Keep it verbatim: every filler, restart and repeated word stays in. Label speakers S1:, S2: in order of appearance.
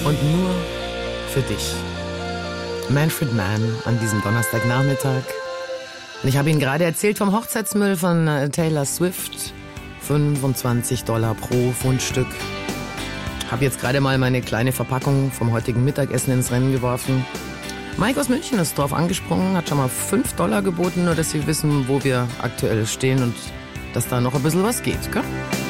S1: und nur für dich. Manfred Mann an diesem Donnerstagnachmittag. Und ich habe Ihnen gerade erzählt vom Hochzeitsmüll von Taylor Swift. fünfundzwanzig Dollar pro Pfundstück. Habe jetzt gerade mal meine kleine Verpackung vom heutigen Mittagessen ins Rennen geworfen. Mike aus München ist drauf angesprungen, hat schon mal fünf Dollar geboten, nur dass Sie wissen, wo wir aktuell stehen und dass da noch ein bisschen was geht, gell?